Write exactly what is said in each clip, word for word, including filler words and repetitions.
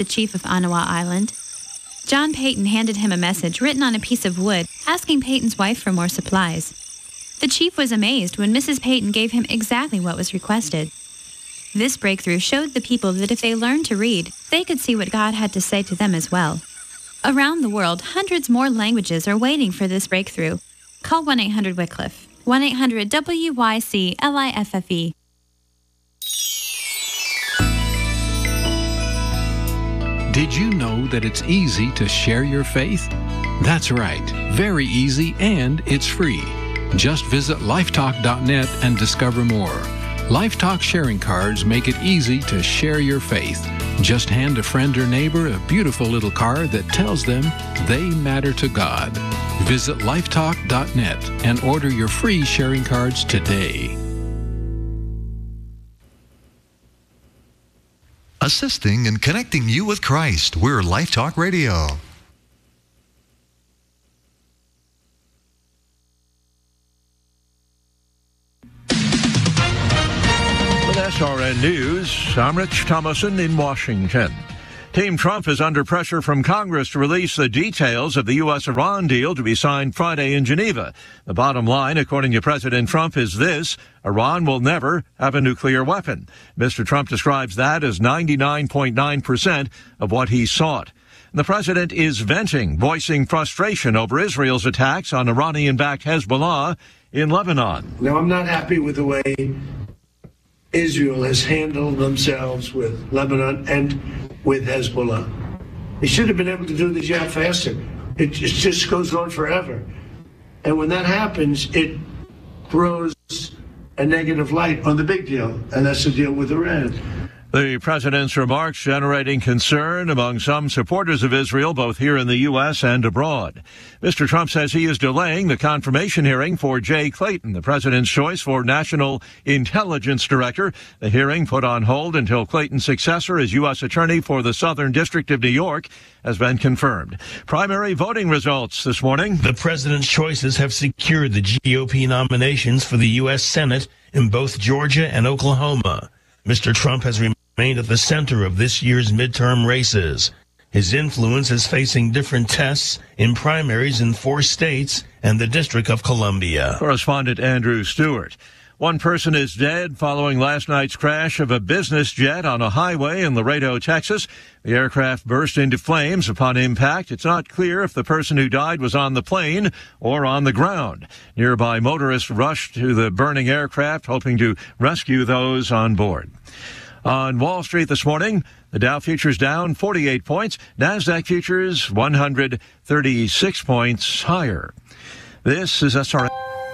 the chief of Anawa Island. John Peyton handed him a message written on a piece of wood, asking Peyton's wife for more supplies. The chief was amazed when Missus Peyton gave him exactly what was requested. This breakthrough showed the people that if they learned to read, they could see what God had to say to them as well. Around the world, hundreds more languages are waiting for this breakthrough. Call one eight hundred Wycliffe, one eight hundred W Y C L I F F E. Did you know that it's easy to share your faith? That's right, very easy, and it's free. Just visit lifetalk dot net and discover more. LifeTalk sharing cards make it easy to share your faith. Just hand a friend or neighbor a beautiful little card that tells them they matter to God. Visit lifetalk dot net and order your free sharing cards today. Assisting and connecting you with Christ. We're LifeTalk Radio. With S R N News, I'm Rich Thomason in Washington. Team Trump is under pressure from Congress to release the details of the U S Iran deal to be signed Friday in Geneva. The bottom line, according to President Trump, is this: Iran will never have a nuclear weapon. Mister Trump describes that as ninety-nine point nine percent of what he sought. The president is venting, voicing frustration over Israel's attacks on Iranian-backed Hezbollah in Lebanon. Now, I'm not happy with the way Israel has handled themselves with Lebanon and with Hezbollah. They should have been able to do the job faster. It just goes on forever. And when that happens, it throws a negative light on the big deal, and that's the deal with Iran. The president's remarks generating concern among some supporters of Israel, both here in the U S and abroad. Mister Trump says he is delaying the confirmation hearing for Jay Clayton, the president's choice for National Intelligence Director. The hearing, put on hold until Clayton's successor as U S Attorney for the Southern District of New York, has been confirmed. Primary voting results this morning. The president's choices have secured the G O P nominations for the U S Senate in both Georgia and Oklahoma. Mister Trump has remained at the center of this year's midterm races. His influence is facing different tests in primaries in four states and the District of Columbia. Correspondent Andrew Stewart. One person is dead following last night's crash of a business jet on a highway in Laredo, Texas. The aircraft burst into flames upon impact. It's not clear if the person who died was on the plane or on the ground. Nearby motorists rushed to the burning aircraft, hoping to rescue those on board. On Wall Street this morning, the Dow futures down forty-eight points. NASDAQ futures one hundred thirty-six points higher. This is S R N.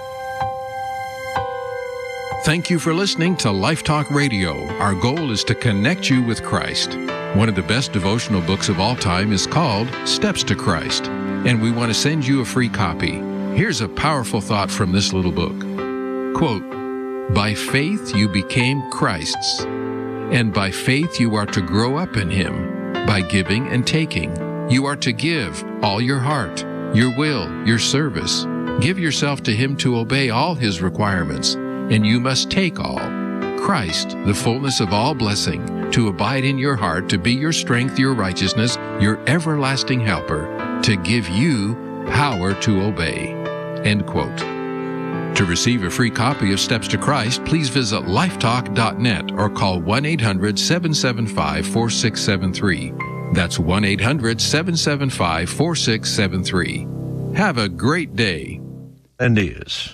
Thank you for listening to Life Talk Radio. Our goal is to connect you with Christ. One of the best devotional books of all time is called Steps to Christ, and we want to send you a free copy. Here's a powerful thought from this little book. Quote, "By faith you became Christ's, and by faith you are to grow up in Him. By giving and taking, you are to give all your heart, your will, your service. Give yourself to Him to obey all His requirements, and you must take all. Christ, the fullness of all blessing, to abide in your heart, to be your strength, your righteousness, your everlasting helper, to give you power to obey." End quote. To receive a free copy of Steps to Christ, please visit lifetalk dot net or call one eight hundred seven seven five four six seven three. That's one eight hundred seven seven five four six seven three. Have a great day. And is.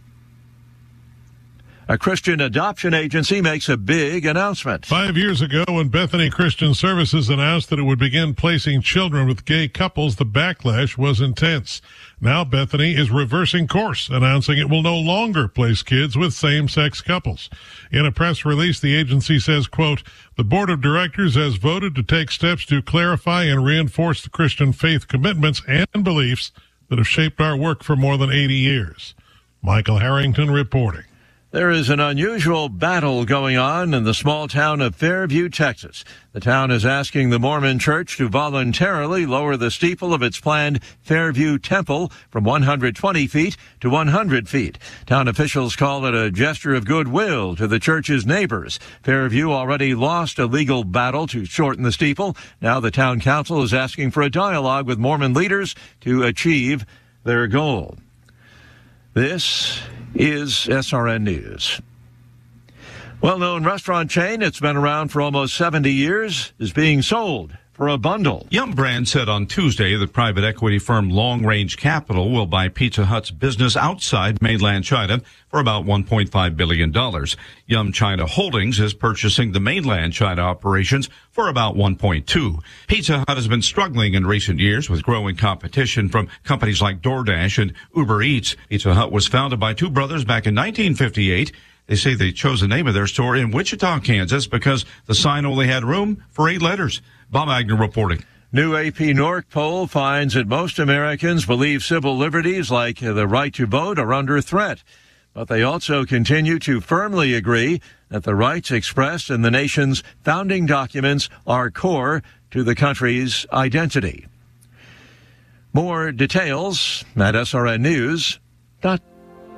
A Christian adoption agency makes a big announcement. Five years ago, when Bethany Christian Services announced that it would begin placing children with gay couples, the backlash was intense. Now Bethany is reversing course, announcing it will no longer place kids with same-sex couples. In a press release, the agency says, quote, "The board of directors has voted to take steps to clarify and reinforce the Christian faith commitments and beliefs that have shaped our work for more than eighty years. Michael Harrington reporting. There is an unusual battle going on in the small town of Fairview, Texas. The town is asking the Mormon Church to voluntarily lower the steeple of its planned Fairview Temple from one hundred twenty feet to one hundred feet. Town officials call it a gesture of goodwill to the church's neighbors. Fairview already lost a legal battle to shorten the steeple. Now the town council is asking for a dialogue with Mormon leaders to achieve their goal. This is S R N News. Well-known restaurant chain, it's been around for almost seventy years, is being sold for a bundle. Yum! Brands said on Tuesday that private equity firm Long Range Capital will buy Pizza Hut's business outside mainland China for about one point five billion dollars. Yum China Holdings is purchasing the mainland China operations for about one point two. Pizza Hut has been struggling in recent years with growing competition from companies like DoorDash and Uber Eats. Pizza Hut was founded by two brothers back in nineteen fifty-eight. They say they chose the name of their store in Wichita, Kansas, because the sign only had room for eight letters. Bob Agnew reporting. New A P Norc poll finds that most Americans believe civil liberties like the right to vote are under threat. But they also continue to firmly agree that the rights expressed in the nation's founding documents are core to the country's identity. More details at S R N News dot com.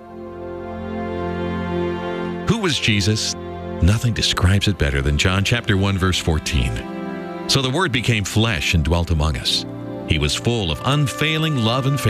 Who was Jesus? Nothing describes it better than John chapter one, verse fourteen. So the Word became flesh and dwelt among us. He was full of unfailing love and faith.